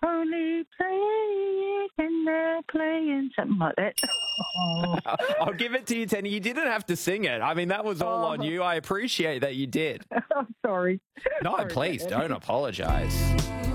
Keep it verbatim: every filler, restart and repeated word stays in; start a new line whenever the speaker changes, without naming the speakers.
only playing and they're playing, something like that. Oh.
I'll give it to you, Tenny. You didn't have to sing it. I mean, that was all
Oh.
on you. I appreciate that you did.
I'm sorry.
No,
Sorry
please
about that.
don't apologise.